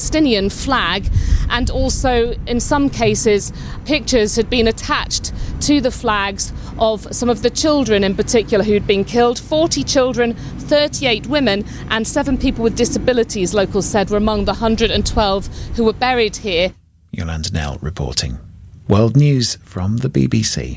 Palestinian flag, and also in some cases pictures had been attached to the flags of some of the children in particular who'd been killed. 40 children, 38 women and 7 people with disabilities, locals said, were among the 112 who were buried here. Yolanda Nell reporting. World News from the BBC.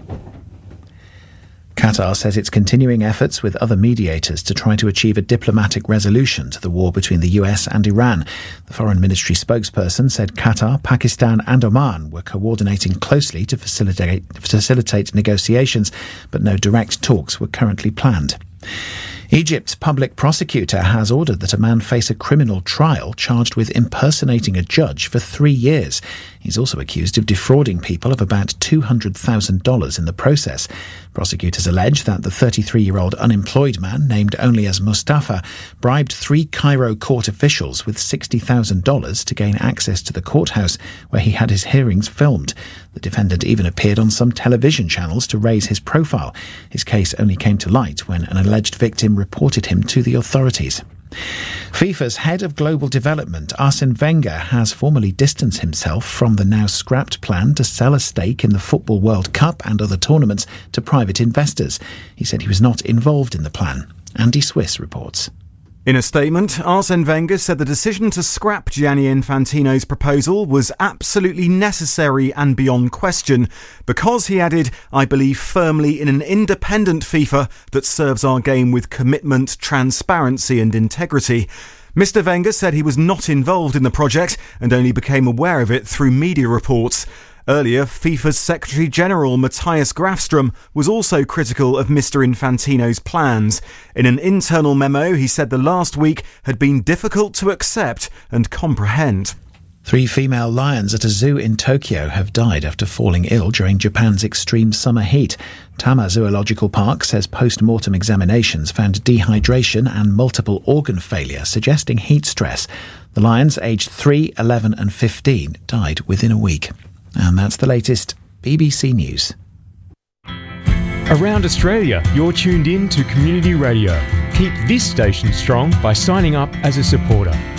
Qatar says it's continuing efforts with other mediators to try to achieve a diplomatic resolution to the war between the US and Iran. The Foreign Ministry spokesperson said Qatar, Pakistan and Oman were coordinating closely to facilitate negotiations, but no direct talks were currently planned. Egypt's public prosecutor has ordered that a man face a criminal trial charged with impersonating a judge for 3 years. He's also accused of defrauding people of about $200,000 in the process. Prosecutors allege that the 33-year-old unemployed man, named only as Mustafa, bribed 3 Cairo court officials with $60,000 to gain access to the courthouse where he had his hearings filmed. The defendant even appeared on some television channels to raise his profile. His case only came to light when an alleged victim reported him to the authorities. FIFA's head of global development, Arsene Wenger, has formally distanced himself from the now scrapped plan to sell a stake in the Football World Cup and other tournaments to private investors. He said he was not involved in the plan. Andy Swiss reports. In a statement, Arsene Wenger said the decision to scrap Gianni Infantino's proposal was absolutely necessary and beyond question because, he added, I believe firmly in an independent FIFA that serves our game with commitment, transparency and integrity. Mr. Wenger said he was not involved in the project and only became aware of it through media reports. Earlier, FIFA's Secretary-General Matthias Grafström was also critical of Mr. Infantino's plans. In an internal memo, he said the last week had been difficult to accept and comprehend. 3 female lions at a zoo in Tokyo have died after falling ill during Japan's extreme summer heat. Tama Zoological Park says post-mortem examinations found dehydration and multiple organ failure, suggesting heat stress. The lions, aged 3, 11 and 15, died within a week. And that's the latest BBC News. Around Australia, you're tuned in to Community Radio. Keep this station strong by signing up as a supporter.